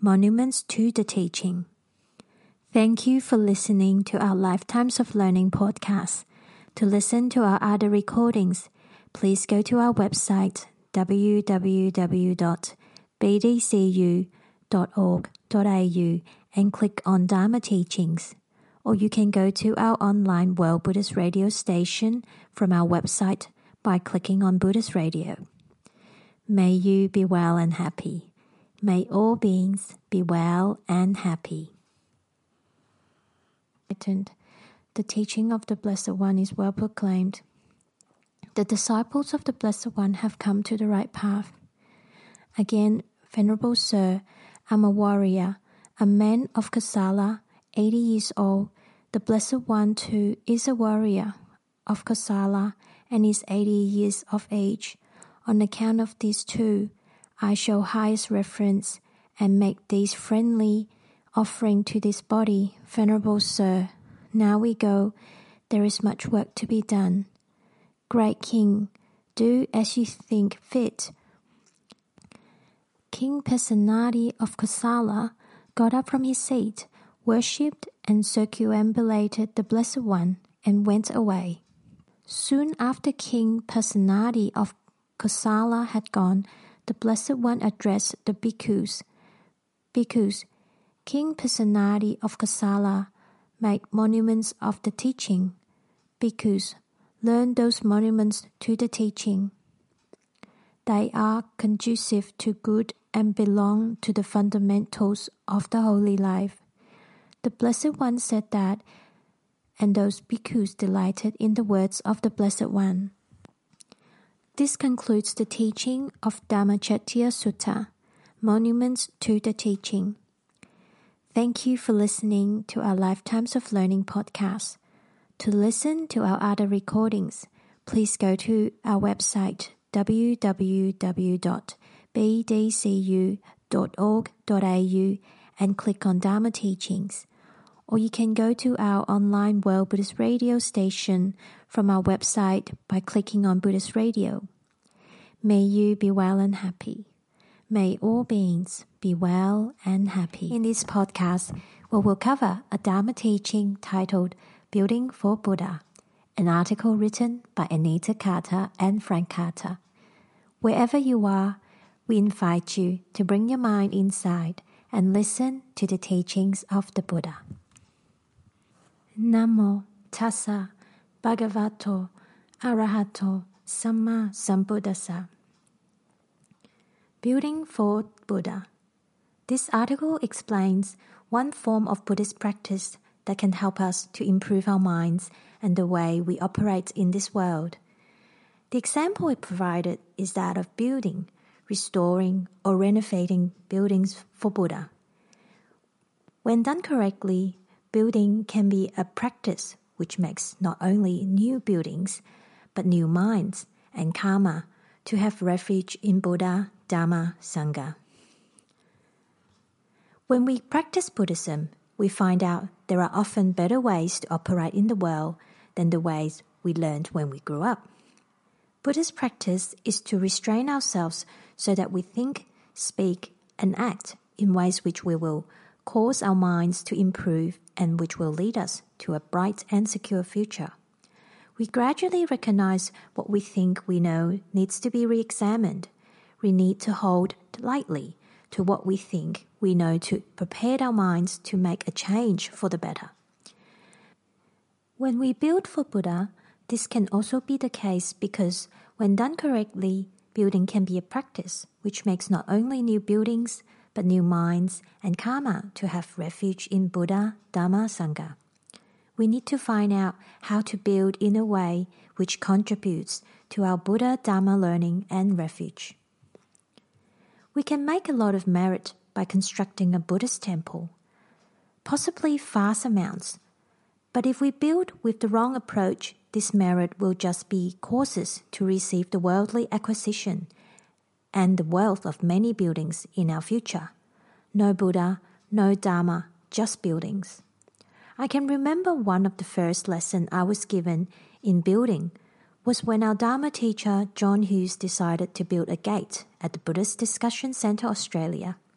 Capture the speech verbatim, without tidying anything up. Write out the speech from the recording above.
Monuments to the Teaching. Thank you for listening to our Lifetimes of Learning podcast. To listen to our other recordings, please go to our website w w w dot b d c u dot org dot a u and click on Dharma Teachings. Or you can go to our online World Buddhist Radio station from our website by clicking on Buddhist Radio. May you be well and happy. May all beings be well and happy. The teaching of the Blessed One is well proclaimed. The disciples of the Blessed One have come to the right path. Again, Venerable Sir, I'm a warrior, a man of Kosala, eighty years old. The Blessed One too is a warrior of Kosala and is eighty years of age. On account of these two, I show highest reverence and make these friendly offering to this body, Venerable Sir. Now we go. There is much work to be done. Great King, do as you think fit. King Pasenadi of Kosala got up from his seat, worshipped and circumambulated the Blessed One, and went away. Soon after King Pasenadi of Kosala had gone, the Blessed One addressed the bhikkhus. Bhikkhus, King Pasenadi of Kosala made monuments of the teaching. Bhikkhus, learn those monuments to the teaching. They are conducive to good and belong to the fundamentals of the holy life. The Blessed One said that, and those bhikkhus delighted in the words of the Blessed One. This concludes the teaching of Dhammacettiya Sutta, Monuments to the Teaching. Thank you for listening to our Lifetimes of Learning podcast. To listen to our other recordings, please go to our website w w w dot b d c u dot org dot a u and click on Dharma Teachings. Or you can go to our online World Buddhist Radio station from our website by clicking on Buddhist Radio. May you be well and happy. May all beings be well and happy. In this podcast, we will cover a Dharma teaching titled Building for Buddha, an article written by Anita Carter and Frank Carter. Wherever you are, we invite you to bring your mind inside and listen to the teachings of the Buddha. Namo Tassa Bhagavato Arahato Samma Sambuddhassa. Building for Buddha. This article explains one form of Buddhist practice that can help us to improve our minds and the way we operate in this world. The example it provided is that of building, restoring, or renovating buildings for Buddha. When done correctly, building can be a practice which makes not only new buildings, but new minds and karma to have refuge in Buddha, Dhamma, Sangha. When we practice Buddhism, we find out there are often better ways to operate in the world than the ways we learned when we grew up. Buddhist practice is to restrain ourselves so that we think, speak, and act in ways which we will cause our minds to improve and which will lead us to a bright and secure future. We gradually recognize what we think we know needs to be re-examined. We need to hold lightly to what we think we know to prepare our minds to make a change for the better. When we build for Buddha, this can also be the case because when done correctly, building can be a practice which makes not only new buildings, but new minds and karma to have refuge in Buddha, Dhamma, Sangha. We need to find out how to build in a way which contributes to our Buddha, Dhamma learning and refuge. We can make a lot of merit by constructing a Buddhist temple, possibly vast amounts. But if we build with the wrong approach, this merit will just be causes to receive the worldly acquisition and the wealth of many buildings in our future. No Buddha, no Dharma, just buildings. I can remember one of the first lessons I was given in building was when our Dharma teacher, John Hughes, decided to build a gate at the Buddhist Discussion Centre Australia.